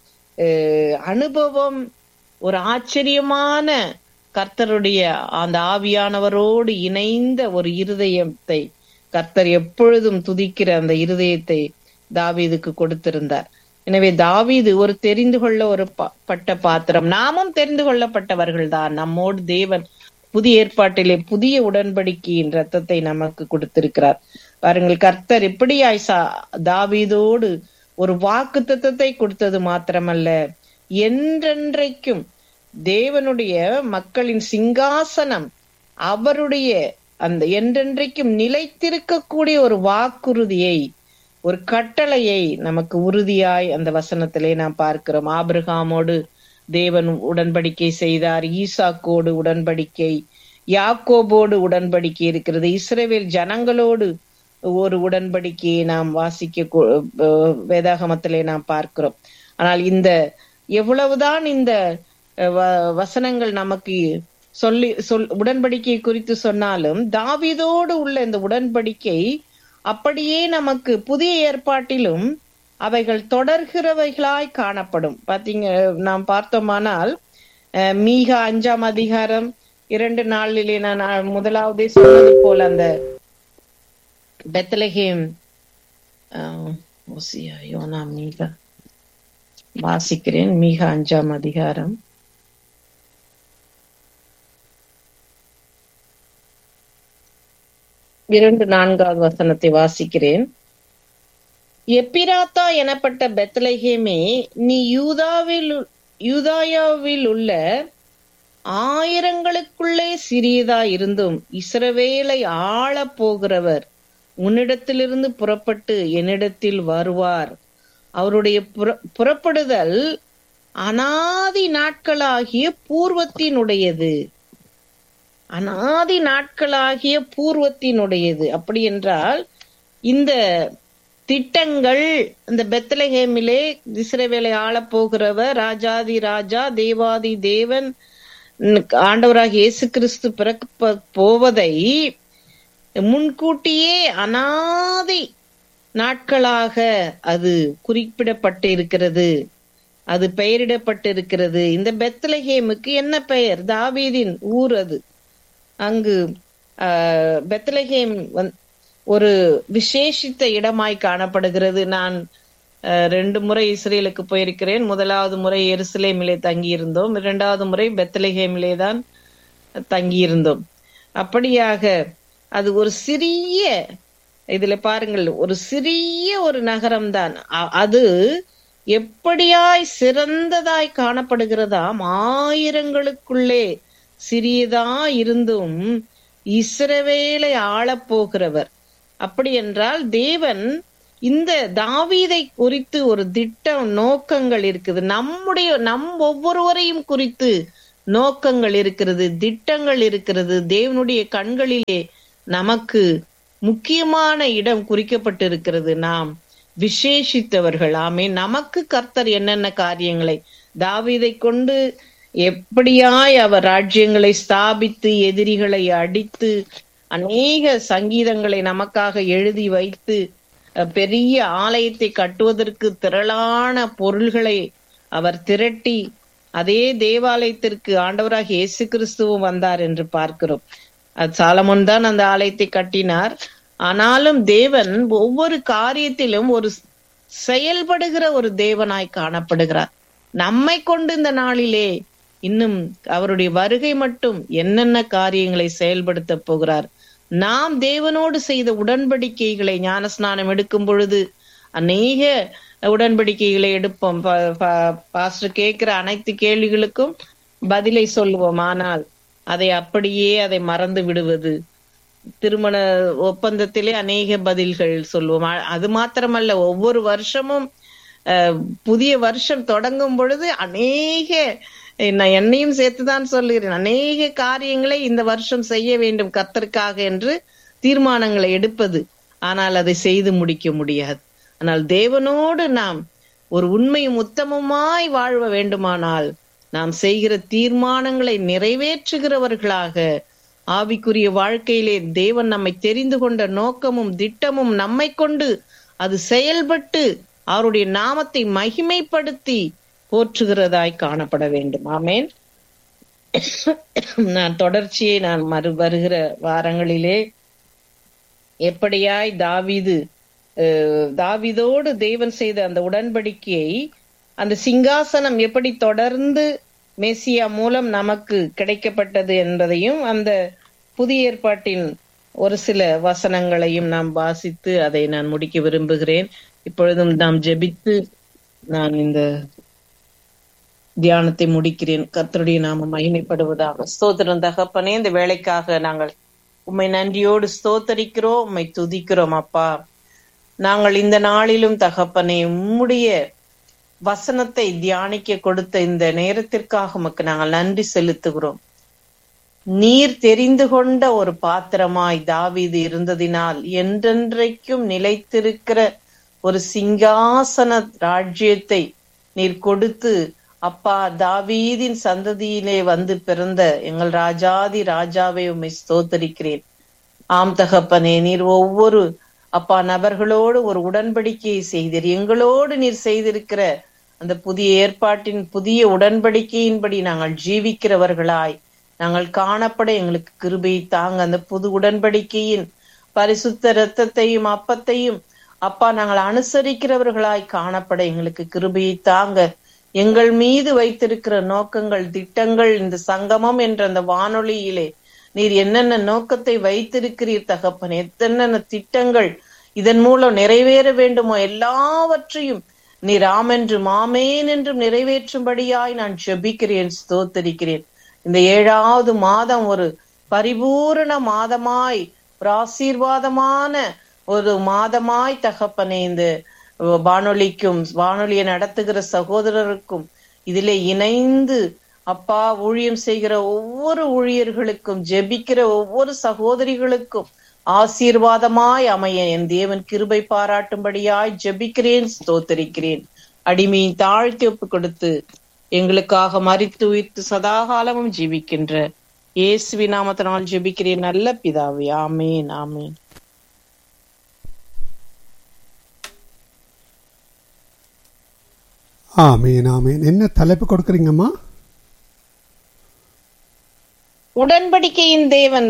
அனுபவம், ஒரு ஆச்சரியமான கர்த்தருடைய அந்த ஆவியானவரோடு இணைந்த ஒரு இருதயத்தை, கர்த்தர் எப்பொழுதும் துதிக்கிற அந்த இருதயத்தை தாவீதுக்கு கொடுத்திருந்தார். எனவே தாவீது ஒரு தெரிந்து கொள்ள ஒரு பட்ட பாத்திரம். நாமும் தெரிந்து கொள்ளப்பட்டவர்கள் தான். நம்மோடு தேவன் புதிய ஏற்பாட்டிலே புதிய உடன்படிக்கையின் ரத்தத்தை நமக்கு கொடுத்திருக்கிறார். பாருங்கள், கர்த்தர் எப்படியாய் தாவீதோடு ஒரு வாக்கு தத்தத்தை கொடுத்தது மாத்திரமல்ல, என்றென்றைக்கும் தேவனுடைய மக்களின் சிங்காசனம் அவருடைய அந்த என்றென்றைக்கும் நிலைத்திருக்கக்கூடிய ஒரு வாக்குறுதியை, ஒரு கட்டளையை நமக்கு உறுதியாய் அந்த வசனத்திலே நாம் பார்க்கிறோம். ஆபிரகாமோடு தேவன் உடன்படிக்கை செய்தார். ஈசாக்கோடு உடன்படிக்கை, யாக்கோபோடு உடன்படிக்கை இருக்கிறது. இஸ்ரவேல் ஜனங்களோடு ஒரு உடன்படிக்கையை நாம் வாசிக்க வேதாகமத்திலே நாம் பார்க்கிறோம். ஆனால் இந்த எவ்வளவுதான் இந்த வசனங்கள் நமக்கு உடன்படிக்கை குறித்து சொன்னாலும், தாவீதோடு உள்ள இந்த உடன்படிக்கை அப்படியே நமக்கு புதிய ஏற்பாட்டிலும் அவைகள் தொடர்கிறவைகளாய் காணப்படும். பாத்தீங்க, நாம் பார்த்தோமானால் மீகா 5ஆம் அதிகாரம் 2 நாளிலே நான் முதலாவதே சொன்னது போல அந்த பெத்லகேம் மீகா வாசிக்கிறேன். மீகா 5ஆம் அதிகாரம் 2-4 வசனத்தை வாசிக்கிறேன். எப்பிராத்தா எனப்பட்ட பெத்லகேமே, நீ யூதாயாவில் உள்ள ஆயிரங்களுக்குள்ளே சிறியதா இருந்தும் இஸ்ரவேலை ஆள போகிறவர் உன்னிடத்திலிருந்து புறப்பட்டு என்னிடத்தில் வருவார். அவருடைய புறப்படுதல் அநாதி நாட்களாகிய பூர்வத்தினுடையது. அநாதி நாட்களாகிய பூர்வத்தினுடையது. அப்படி என்றால் இந்த திட்டங்கள், இந்த பெத்லகேமிலே இஸ்ரவேலை ஆள போகிறவர், ராஜாதி ராஜா, தேவாதி தேவன், ஆண்டவராக இயேசு கிறிஸ்து பிறக்க போவதை முன்கூட்டியே அநாதி நாட்களாக அது குறிப்பிடப்பட்டு இருக்கிறது, அது பெயரிடப்பட்டு இருக்கிறது. இந்த பெத்லகேமுக்கு என்ன பெயர்? தாவீதின் ஊர். அது அங்கு பெத்லகேம் ஒரு விசேஷித்த இடமாய் காணப்படுகிறது. நான் 2 முறை இஸ்ரேலுக்கு போயிருக்கிறேன். முதலாவது முறை எருசலேமிலே தங்கியிருந்தோம், 2வது முறை பெத்லகேமிலே தான் தங்கியிருந்தோம். அப்படியாக அது ஒரு சிறிய இதுல பாருங்கள், ஒரு சிறிய ஒரு நகரம்தான் அது எப்படியாய் சிறந்ததாய் காணப்படுகிறதாம். ஆயிரங்களுக்குள்ளே சிறியதா இருந்தும் இஸ்ரவேலை ஆளப் போகிறவர். அப்படி என்றால் தேவன் இந்த தாவீதை குறித்து ஒரு திட்டம், நோக்கங்கள் இருக்குது. நம் ஒவ்வொருவரையும் குறித்து நோக்கங்கள் இருக்கிறது, திட்டங்கள் இருக்கிறது. தேவனுடைய கண்களிலே நமக்கு முக்கியமான இடம் குறிக்கப்பட்டிருக்கிறது. நாம் விசேஷித்தவர்கள். ஆமே. நமக்கு கர்த்தர் என்னென்ன காரியங்களை, தாவீதை கொண்டு எப்படியாய் அவர் ராஜ்யங்களை ஸ்தாபித்து எதிரிகளை அடித்து அநேக சங்கீதங்களை நமக்காக எழுதி வைத்து பெரிய ஆலயத்தை கட்டுவதற்கு திரளான பொருள்களை அவர் திரட்டி அதே தேவாலயத்திற்கு ஆண்டவராக இயேசு கிறிஸ்துவும் வந்தார் என்று பார்க்கிறோம். சாலமோன் தான் அந்த ஆலயத்தை கட்டினார். ஆனாலும் தேவன் ஒவ்வொரு காரியத்திலும் ஒரு செயல்படுகிற ஒரு தேவனாய் காணப்படுகிறார். நம்மை கொண்டு இந்த நாளிலே இன்னும் அவருடைய வருகை மட்டும் என்னென்ன காரியங்களை செயல்படுத்த போகிறார். நாம் தேவனோடு செய்த உடன்படிக்கைகளை, ஞானஸ்நானம் எடுக்கும் பொழுது அநேக உடன்படிக்கைகளை எடுப்போம். பாஸ்டர் கேட்கிற அனைத்து கேள்விகளுக்கும் பதிலை சொல்லுவோம். ஆனால் அதை மறந்து விடுவது. திருமண ஒப்பந்தத்திலே அநேக பதில்கள் சொல்லுவோம். அது மாத்திரமல்ல, ஒவ்வொரு வருஷமும் புதிய வருஷம் தொடங்கும் பொழுது அநேக, நான் என்னையும் சேர்த்துதான் சொல்லுகிறேன், அநேக காரியங்களை இந்த வருஷம் செய்ய வேண்டும் கர்த்தருக்காக என்று தீர்மானங்களை எடுப்பது. ஆனால் அதை செய்து முடிக்க முடியாது. ஆனால் தேவனோடு நாம் ஒரு உண்மையும் உத்தமமாய் வாழ வேண்டுமானால் நாம் செய்கிற தீர்மானங்களை நிறைவேற்றுகிறவர்களாக, ஆவிக்குரிய வாழ்க்கையிலே தேவன் நம்மை தெரிந்து கொண்ட நோக்கமும் திட்டமும் நம்மை கொண்டு அது செயல்பட்டு அவருடைய நாமத்தை மகிமைப்படுத்தி போற்றுகிறதாய் காணப்பட வேண்டும். ஆமேன். நான் தொடர்ச்சியை வருகிற வாரங்களிலே எப்படியாய் தாவீதோடு தேவன் செய்த அந்த உடன்படிக்கையை, அந்த சிங்காசனம் எப்படி தொடர்ந்து மேசியா மூலம் நமக்கு கிடைக்கப்பட்டது என்பதையும், அந்த புதிய ஏற்பாட்டின் ஒரு சில வசனங்களையும் நாம் வாசித்து அதை நான் முடிக்க விரும்புகிறேன். இப்பொழுதும் நாம் ஜெபித்து நான் இந்த தியானத்தை முடிக்கிறேன். கர்த்தருடைய நாமம் மகிமைப்படுவதாக. ஸ்தோத்திரம் தகப்பனே, இந்த வேலைக்காக நாங்கள் உம்மை நன்றியோடு ஸ்தோத்தரிக்கிறோம், உம்மை துதிக்கிறோம். அப்பா, நாங்கள் இந்த நாளிலும் தகப்பனே உம்முடைய வசனத்தை தியானிக்க கொடுத்த இந்த நேரத்திற்காக உமக்கு நாங்கள் நன்றி செலுத்துகிறோம். நீர் தெரிந்து கொண்ட ஒரு பாத்திரமாய் தாவீது இருந்ததினால் என்றென்றைக்கும் நிலைத்திருக்கிற ஒரு சிங்காசன ராஜ்யத்தை நீர் கொடுத்து, அப்பா, தாவீதின் சந்ததியிலே வந்து பிறந்த எங்கள் ராஜாதி ராஜாவை உம்மை ஸ்தோத்தரிக்கிறேன். ஆம் தகப்பனே, நீர் ஒவ்வொரு அப்பா நபர்களோடு ஒரு உடன்படிக்கையை செய்தீர். எங்களோடு நீர் செய்திருக்கிற அந்த புதிய ஏற்பாட்டின் புதிய உடன்படிக்கையின்படி நாங்கள் ஜீவிக்கிறவர்களாய் நாங்கள் காணப்பட எங்களுக்கு கிருபை தாங்க. அந்த புது உடன்படிக்கையின் பரிசுத்த இரத்தத்தையும் அப்பத்தையும் அப்பா நாங்கள் அனுசரிக்கிறவர்களாய் காணப்பட எங்களுக்கு கிருபையை தாங்க. எங்கள் மீது வைத்திருக்கிற நோக்கங்கள், திட்டங்கள், இந்த சங்கமம் என்ற அந்த வானொலியிலே நீர் என்னென்ன நோக்கத்தை வைத்திருக்கிறீர் தகப்பன், எத்தனை திட்டங்கள் இதன் மூலம் நிறைவேற வேண்டுமோ எல்லாவற்றையும் நீர் ஆமென்றும் ஆமேன் என்றும் நிறைவேற்றும்படியாய் நான் ஜெபிக்கிறேன், ஸ்தோத்தரிக்கிறேன். இந்த 7வது மாதம் ஒரு பரிபூரண மாதமாய், ஒரு ஆசீர்வாதமான ஒரு மாதமாய் தகப்பனே, இந்த வானொலிக்கும் வானொலியை நடத்துகிற சகோதரருக்கும் இதிலே இணைந்து அப்பா ஊழியம் செய்கிற ஒவ்வொரு ஊழியர்களுக்கும், ஜெபிக்கிற ஒவ்வொரு சகோதரிகளுக்கும் ஆசீர்வாதமாய் அமைய என் தேவன் கிருபை பாராட்டும்படியாய் ஜெபிக்கிறேன், ஸ்தோத்தரிக்கிறேன். அடிமையின் தாழ்த்தி ஒப்பு கொடுத்து எங்களுக்காக மரித்து உயிர்த்து சதாகாலமும் ஜீவிக்கின்ற இயேசுவின் நாமத்தினால் ஜெபிக்கிறேன் நல்ல பிதாவே, ஆமேன், ஆமேன். ஆமேன், ஆமேன். என்ன தலைப்பு கொடுக்குறீங்கம்மா? உடன்படிக்கையின் தேவன்.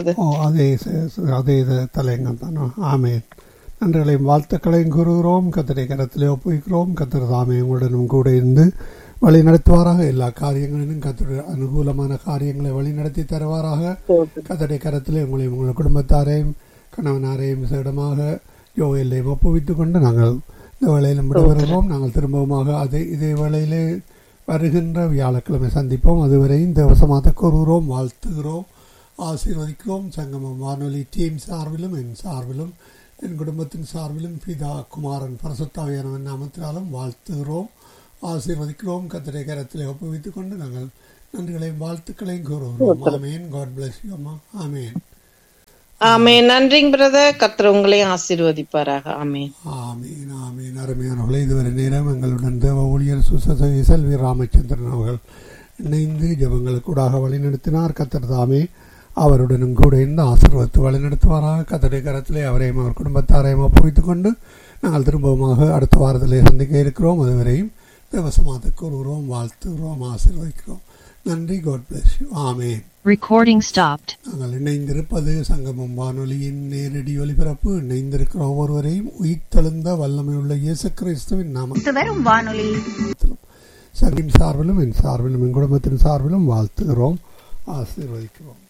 அதே தலைங்க தானோ? ஆமேன். நன்றிகளையும் வாழ்த்துக்களையும் கூறுகிறோம். கர்த்தரை கரத்திலே ஒப்புவிக்கிறோம். கர்த்தர் தாமே உங்களுடனும் கூட இருந்து வழி நடத்துவாராக. எல்லா காரியங்களிலும் கர்த்தருடைய அனுகூலமான காரியங்களை வழி நடத்தி தருவாராக. கர்த்தருடைய கரத்திலே உங்களையும் உங்கள் குடும்பத்தாரையும் கணவனாரையும் விசேடமாக யோகெல்லையும் ஒப்புவித்துக் கொண்டு நாங்கள் இந்த வேளையிலும் விடைபெறுவோம். நாங்கள் திரும்பவுமாக இதே வேளையிலே வருகின்ற வியாழக்கிழமை சந்திப்போம். அதுவரை இந்த வசமாக கூறுகிறோம், வாழ்த்துகிறோம், ஆசீர்வதிக்கிறோம். சங்கமம் வானொலி டீம் சார்பிலும் என் சார்பிலும் என் குடும்பத்தின் சார்பிலும் பிதா குமாரன் பரிசுத்தாவியானவன் நாமத்தினாலும் வாழ்த்துகிறோம், ஆசீர்வதிக்கிறோம். கர்த்தருடைய கரத்திலே ஒப்புவித்துக் கொண்டு நாங்கள் நன்றிகளையும் வாழ்த்துக்களையும் கூறுகிறோம். ஆமேன். காட் பிளஸ் யூ அம்மா. ஆமேன். ஆமேன். நன்றிங்க பிரதர். கர்த்தர் உங்களையும் ஆசீர்வதிப்பாராக. ஆமேன். ஆமீன். ஆமீன். அருமையானவர்களே, இதுவரை நேரம் எங்களுடன் தேவ ஊழியர் சுசசவி செல்வி ராமச்சந்திரன் அவர்கள் இணைந்து ஜெபங்களுக்கூடாக வழிநடத்தினார். கர்த்தர் தாமே அவருடனும் கூட இருந்து ஆசீர்வதித்து வழிநடத்துவாராக. கர்த்தருடைய கரத்திலே அவரையும் அவர் குடும்பத்தாரையும் ஒப்புவித்துக் கொண்டு நாங்கள் திரும்பவுமாக அடுத்த வாரத்திலே சந்திக்க இருக்கிறோம். அதுவரையும் தேவசமாக கூறுகிறோம், வாழ்த்துகிறோம், ஆசீர்வதிக்கிறோம். நன்றி. God bless you. Amen. Recording stopped. நாங்கள் இணைந்திருப்பது சங்கமம் வானொலியின் நேரடி ஒலிபரப்பு. இணைந்திருக்கிற ஒவ்வொருவரையும் உயிர்த்தெழுந்த வல்லமையுள்ள இயேசு கிறிஸ்துவின் நாமத்தில் வானொலி சார்பிலும் என் சார்பிலும் என் குடும்பத்தின் சார்பிலும் வாழ்த்துகிறோம், ஆசீர்வதிக்கிறோம்.